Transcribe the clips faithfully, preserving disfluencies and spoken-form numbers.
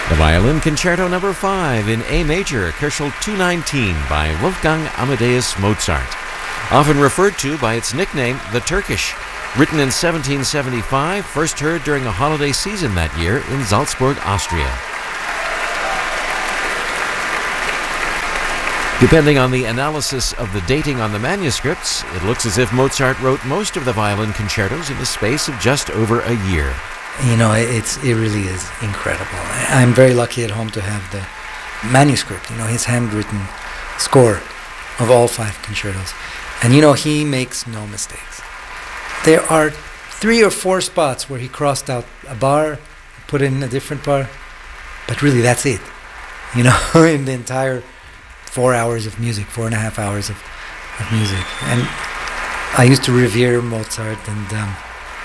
The Violin Concerto Number five in A major, Köchel two nineteen by Wolfgang Amadeus Mozart, often referred to by its nickname, the Turkish. Written in seventeen seventy-five, first heard during a holiday season that year in Salzburg, Austria. Depending on the analysis of the dating on the manuscripts, it looks as if Mozart wrote most of the violin concertos in the space of just over a year. You know, it's it really is incredible. I'm very lucky at home to have the manuscript, you know, his handwritten score of all five concertos. And, you know, he makes no mistakes. There are three or four spots where he crossed out a bar, put in a different bar, but really that's it. You know, in the entire four hours of music, four and a half hours of, of music. And I used to revere Mozart and um,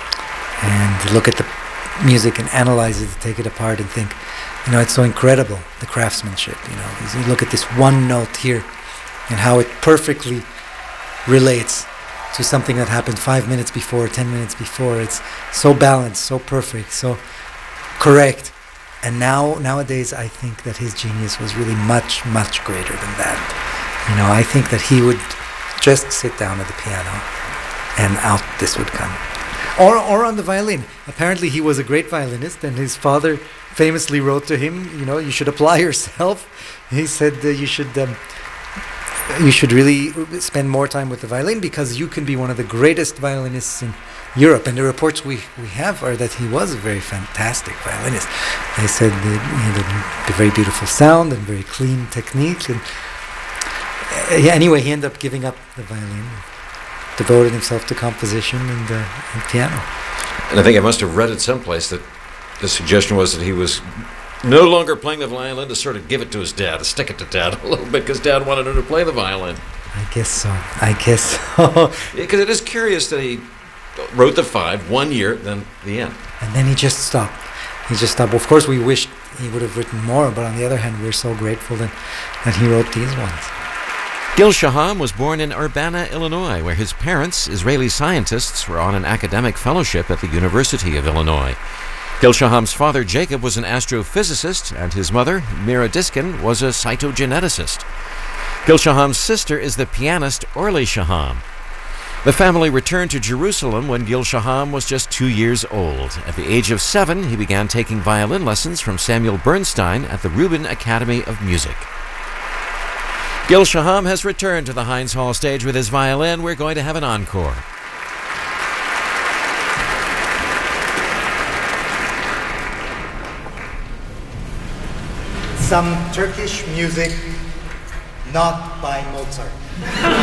and look at the music and analyze it, take it apart and think, you know, it's so incredible, the craftsmanship, you know. You look at this one note here and how it perfectly relates to something that happened five minutes before, ten minutes before. It's so balanced, so perfect, so correct. And now, nowadays, I think that his genius was really much, much greater than that. You know, I think that he would just sit down at the piano and out this would come. Or, or on the violin. Apparently he was a great violinist, and his father famously wrote to him, you know, you should apply yourself. He said uh, you should um, you should really spend more time with the violin because you can be one of the greatest violinists in Europe. And the reports we, we have are that he was a very fantastic violinist. They said that he had a, a very beautiful sound and very clean technique. And uh, yeah, anyway, he ended up giving up the violin, devoted himself to composition and, uh, and piano. And I think I must have read it someplace that the suggestion was that he was no longer playing the violin to sort of give it to his dad, to stick it to dad a little bit, because dad wanted him to play the violin. I guess so. I guess so. Because yeah, it is curious that he wrote the five one year, then the end. And then he just stopped. He just stopped. Of course, we wished he would have written more, but on the other hand, we're so grateful that, that he wrote these ones. Gil Shaham was born in Urbana, Illinois, where his parents, Israeli scientists, were on an academic fellowship at the University of Illinois. Gil Shaham's father, Jacob, was an astrophysicist, and his mother, Mira Diskin, was a cytogeneticist. Gil Shaham's sister is the pianist Orly Shaham. The family returned to Jerusalem when Gil Shaham was just two years old. At the age of seven, he began taking violin lessons from Samuel Bernstein at the Rubin Academy of Music. Gil Shaham has returned to the Heinz Hall stage with his violin. We're going to have an encore. Some Turkish music, not by Mozart.